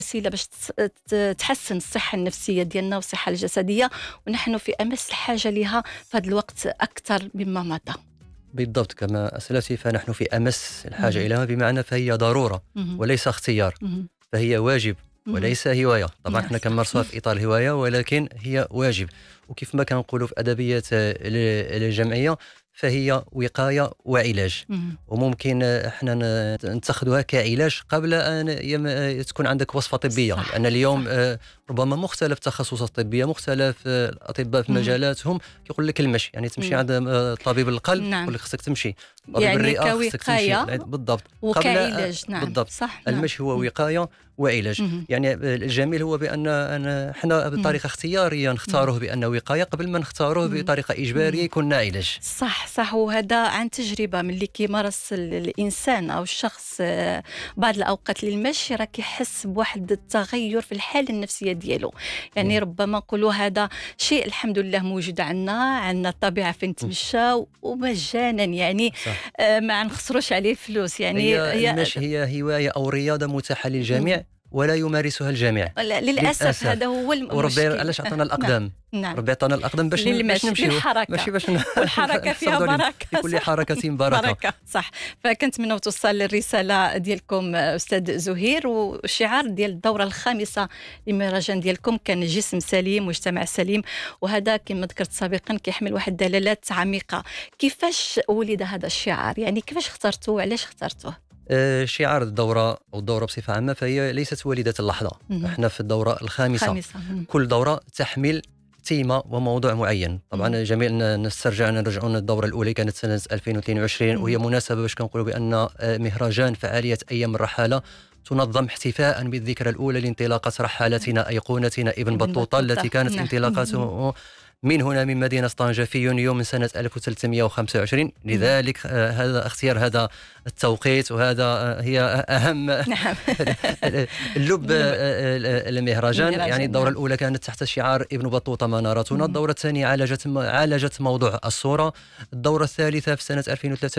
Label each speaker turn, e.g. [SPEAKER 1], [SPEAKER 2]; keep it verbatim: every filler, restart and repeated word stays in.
[SPEAKER 1] وسيله باش تحسن الصحه النفسيه ديالنا والصحه الجسديه، ونحن في امس الحاجه لها في هذا الوقت اكثر مما مضى.
[SPEAKER 2] بالضبط كما أسلفتي، فنحن في أمس الحاجة إليها، بمعنى فهي ضرورة وليس اختيار، فهي واجب وليس هواية. طبعا احنا كنمارسوها في إطار الهواية، ولكن هي واجب. وكيف ما كنقولوا في أدبيات الجمعية، فهي وقاية وعلاج، وممكن احنا نتخذها كعلاج قبل أن تكون عندك وصفة طبية. صح. لأن اليوم صح. ربما مختلف التخصصات الطبية، مختلف الأطباء في مجالاتهم، يقول لك المشي، يعني تمشي عند طبيب القلب، نعم. يقول لك خصك تمشي، طبيب
[SPEAKER 1] يعني
[SPEAKER 2] الرئة خصك تمشي، بالضبط،
[SPEAKER 1] وكعلاج. نعم.
[SPEAKER 2] بالضبط.
[SPEAKER 1] صح.
[SPEAKER 2] المشي هو وقاية وعلاج. مم. يعني الجميل هو بأن احنا بطريقة اختيارية نختاره بأنه وقاية قبل ما نختاره بطريقة إجبارية يكون علاج.
[SPEAKER 1] صح صح. وهذا عن تجربة، من اللي كيمارس الإنسان أو الشخص بعض الأوقات للمشي، راه كيحس بواحد التغير في الحالة النفسية ديالو. يعني مم. ربما نقولوا هذا شيء الحمد لله موجود عندنا، عندنا الطبيعة فين نتمشى ومجانا، يعني آه ما نخسروش عليه فلوس. يعني
[SPEAKER 2] هي, هي المشي هي هواية أو رياضة متاحة للجميع، مم. ولا يمارسها الجميع
[SPEAKER 1] للأسف, للأسف. هذا هو المشكل.
[SPEAKER 2] وربي علاش عطانا الأقدام؟
[SPEAKER 1] نعم.
[SPEAKER 2] ربي عطانا الأقدام باش نمشي
[SPEAKER 1] بالحركة،
[SPEAKER 2] ماشي باش
[SPEAKER 1] والحركة فيها بركة.
[SPEAKER 2] في كل حركة بركة.
[SPEAKER 1] بركة. صح. فكنتمنى توصل الرسالة ديالكم أستاذ زهير. والشعار ديال الدورة الخامسة للمهرجان ديالكم كان جسم سليم مجتمع سليم، وهذا كما ذكرت سابقا كيحمل واحد الدلالات عميقة. كيفاش ولد هذا الشعار؟ يعني كيفاش اخترتوه وعلاش اخترتوه؟
[SPEAKER 2] شعار الدورة أو الدورة بصفة عامة فهي ليست والدة اللحظة. مم. احنا في الدورة الخامسة. خامسة. كل دورة تحمل تيمة وموضوع معين. طبعا جميل نسترجع نرجعون الدورة الأولى كانت سنة ألفين واثنين وعشرين، مم. وهي مناسبة باش كنقولوا بأن مهرجان فعالية أيام الرحالة تنظم احتفاء بالذكرى الأولى لانطلاقة رحالتنا أيقونتنا ابن بطوطة التي كانت نعم. انطلاقته من هنا من مدينة طنجة في يونيو من سنة ألف وثلاثمئة وخمسة وعشرين. لذلك آه هذا اختيار هذا التوقيت، وهذا آه هي أهم نعم. اللب آه المهرجان. يعني الدورة نعم. الأولى كانت تحت شعار ابن بطوطة منارتنا، الدورة الثانية عالجت عالجت موضوع الصورة، الدورة الثالثة في سنة ألفين وثلاثة